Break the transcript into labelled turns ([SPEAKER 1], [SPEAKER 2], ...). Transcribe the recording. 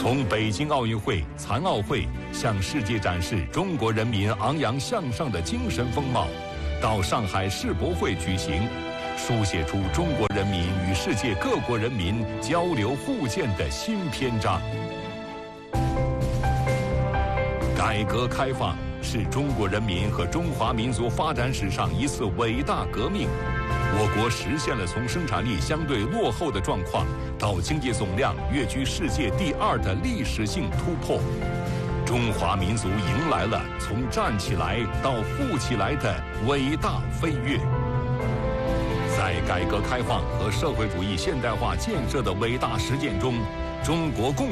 [SPEAKER 1] 从北京奥运会、残奥会向世界展示中国人民昂扬向上的精神风貌，到上海世博会举行，书写出中国人民与世界各国人民交流互鉴的新篇章。改革开放是中国人民和中华民族发展史上一次伟大革命。我国实现了从生产力相对落后的状况到经济总量跃居世界第2的历史性突破。中华民族迎来了从站起来到富起来的伟大飞跃。在改革开放和社会主义现代化建设的伟大实践中，中国共